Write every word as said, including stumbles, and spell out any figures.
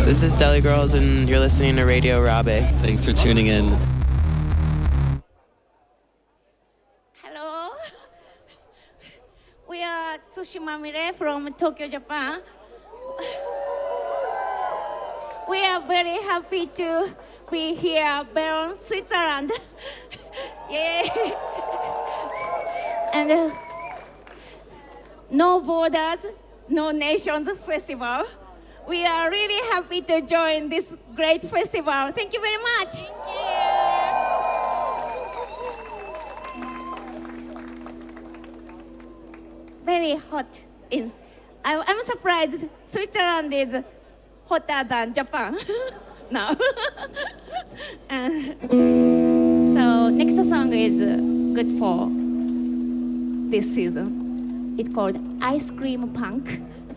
This is Deli Girls, and you're listening to Radio Rabe. Thanks for tuning in. Hello. We are Tsushima Mire from Tokyo, Japan. We are very happy to be here, Bern, Switzerland. Yeah. And uh, No Borders, No Nations Festival. We are really happy to join this great festival. Thank you very much. Thank you. Very hot. In, I, I'm surprised Switzerland is hotter than Japan now. And so next song is good for this season. It's called Ice Cream Punk.